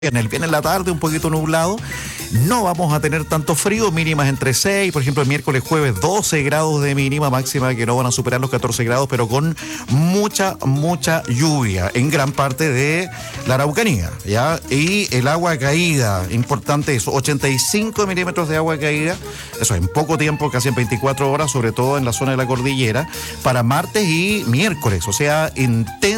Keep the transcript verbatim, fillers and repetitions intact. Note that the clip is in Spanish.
En el bien en la tarde, un poquito nublado. No vamos a tener tanto frío, mínimas entre seis, por ejemplo, el miércoles, jueves, doce grados de mínima, máxima que no van a superar los catorce grados, pero con mucha, mucha lluvia en gran parte de la Araucanía, ¿ya? Y el agua caída, importante eso, ochenta y cinco milímetros de agua caída, eso en poco tiempo, casi en veinticuatro horas, sobre todo en la zona de la cordillera, para martes y miércoles, o sea, intenso.